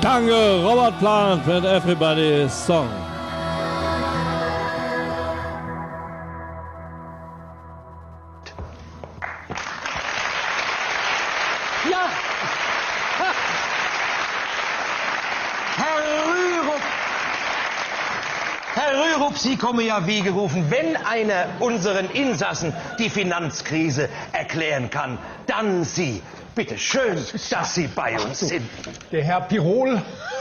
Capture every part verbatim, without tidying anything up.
Danke, Robert Plant mit Everybody's Song. Ja! Ha. Herr Rürup! Herr Rürup, Sie kommen ja wie gerufen. Wenn einer unseren Insassen die Finanzkrise erklären kann, dann Sie. Bitte schön, dass Sie bei uns sind. Der Herr Pirol,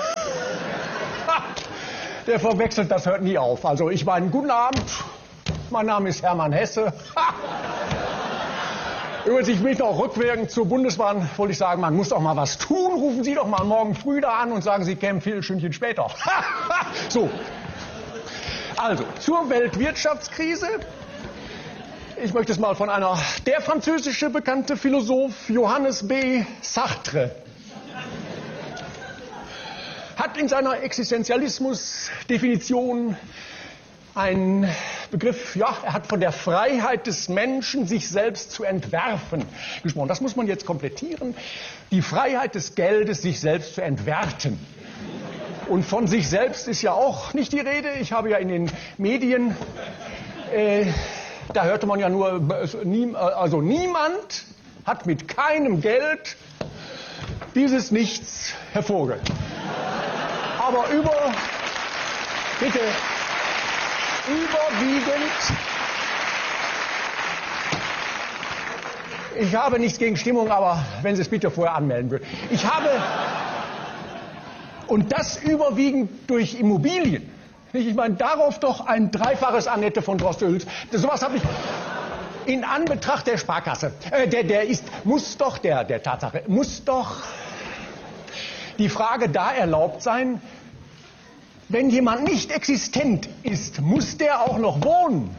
der verwechselt, das hört nie auf. Also ich meine, guten Abend, mein Name ist Hermann Hesse. Übrigens, ich bin auch rückwirkend zur Bundesbahn, wollte ich sagen, man muss doch mal was tun. Rufen Sie doch mal morgen früh da an und sagen, Sie kämen vier Stündchen später. So, also zur Weltwirtschaftskrise. Ich möchte es mal von einer, der französische bekannte Philosoph Johannes B. Sartre hat in seiner Existenzialismus-Definition einen Begriff, ja, er hat von der Freiheit des Menschen, sich selbst zu entwerfen, gesprochen. Das muss man jetzt komplettieren. Die Freiheit des Geldes, sich selbst zu entwerten. Und von sich selbst ist ja auch nicht die Rede. Ich habe ja in den Medien... Äh, Da hörte man ja nur, also niemand hat mit keinem Geld dieses Nichts hervorgegangen. Aber über, bitte, überwiegend, ich habe nichts gegen Stimmung, aber wenn Sie es bitte vorher anmelden würden. Ich habe, und das überwiegend durch Immobilien. Ich meine, darauf doch ein dreifaches Annette von Droste-Hülz. Sowas habe ich in Anbetracht der Sparkasse. Äh, der, der ist, muss doch, der, der Tatsache, muss doch die Frage da erlaubt sein, wenn jemand nicht existent ist, muss der auch noch wohnen?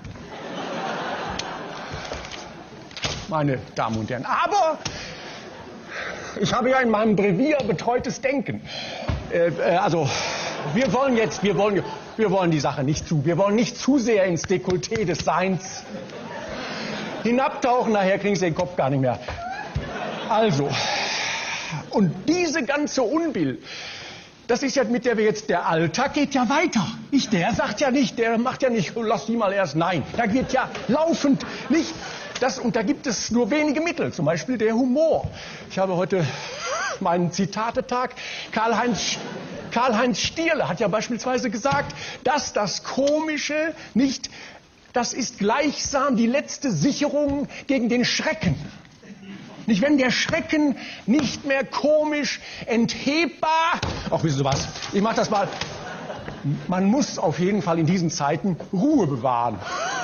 Meine Damen und Herren. Aber ich habe ja in meinem Brevier betreutes Denken. Äh, äh, also, wir wollen jetzt, wir wollen, wir wollen die Sache nicht zu, wir wollen nicht zu sehr ins Dekolleté des Seins hinabtauchen, nachher kriegen Sie den Kopf gar nicht mehr. Also, und diese ganze Unbill, das ist ja mit der wir jetzt, der Alltag geht ja weiter. Nicht, der sagt ja nicht, der macht ja nicht, lass die mal erst, nein, da geht ja laufend nicht. Das, und da gibt es nur wenige Mittel, zum Beispiel der Humor. Ich habe heute meinen Zitatetag. Karl-Heinz Karl-Heinz Stierle hat ja beispielsweise gesagt, dass das Komische nicht, das ist gleichsam die letzte Sicherung gegen den Schrecken. Nicht, wenn der Schrecken nicht mehr komisch enthebbar, ach, wissen Sie was, ich mach das mal, man muss auf jeden Fall in diesen Zeiten Ruhe bewahren.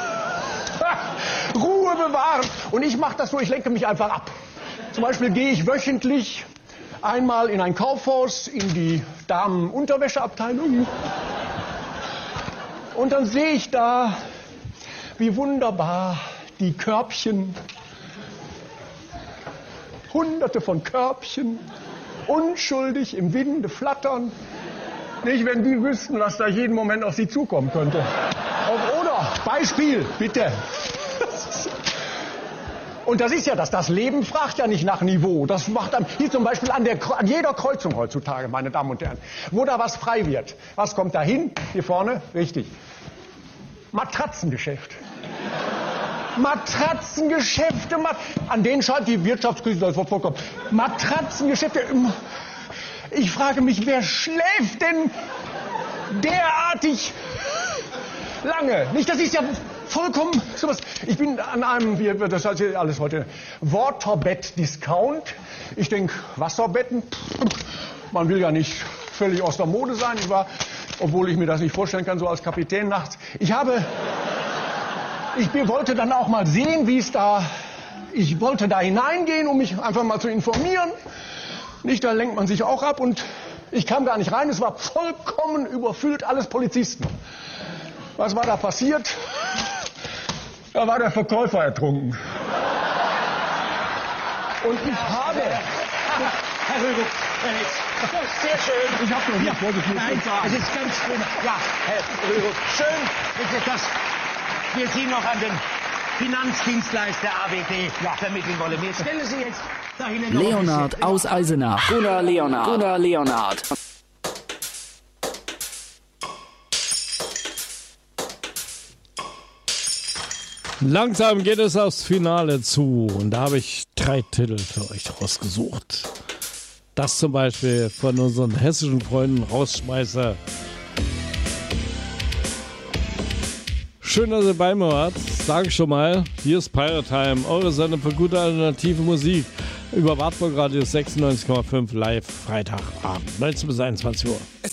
Ruhe bewahren. Und ich mache das so, ich lenke mich einfach ab. Zum Beispiel gehe ich wöchentlich einmal in ein Kaufhaus, in die Damenunterwäscheabteilung. Und dann sehe ich da, wie wunderbar die Körbchen, hunderte von Körbchen, unschuldig im Winde flattern. Nicht, wenn die wüssten, was da jeden Moment auf sie zukommen könnte. Oder, Beispiel, bitte. Und das ist ja das, das Leben fragt ja nicht nach Niveau. Das macht dann, hier zum Beispiel an, der, an jeder Kreuzung heutzutage, meine Damen und Herren, wo da was frei wird. Was kommt da hin? Hier vorne? Richtig. Matratzengeschäft. Matratzengeschäfte, Mat an denen scheint die Wirtschaftskrise das Wort vollkommen. Matratzengeschäfte. Ich frage mich, wer schläft denn derartig lange? Nicht, das ist ja vollkommen sowas. Ich bin an einem, wie, das heißt hier alles heute, Waterbett-Discount. Ich denke, Wasserbetten, man will ja nicht völlig aus der Mode sein, ich war, obwohl ich mir das nicht vorstellen kann, so als Kapitän nachts. Ich habe, ich wollte dann auch mal sehen, wie es da, ich wollte da hineingehen, um mich einfach mal zu informieren. Nicht, da lenkt man sich auch ab und ich kam gar nicht rein, es war vollkommen überfüllt, alles Polizisten. Was war da passiert? Da war der Verkäufer ertrunken. Und ich habe... Herr Rürup, Herr Nitz, sehr schön. Ich habe noch nicht vorsichtig. Nein, es ist ganz schön. Ja, Herr Rürup, schön, dass wir Sie noch an den Finanzdienstleister A B D ja. vermitteln wollen. Wir stellen Sie jetzt dahin... Leonhard aus Eisenach. Gunnar Leonhard. Gunnar Leonhard. Langsam geht es aufs Finale zu und da habe ich drei Titel für euch rausgesucht. Das zum Beispiel von unseren hessischen Freunden Rausschmeißer. Schön, dass ihr bei mir wart. Sage ich schon mal, hier ist Pirate Time, eure Sendung für gute alternative Musik über Wartburg Radio sechsundneunzig Komma fünf live Freitagabend, neunzehn bis einundzwanzig Uhr.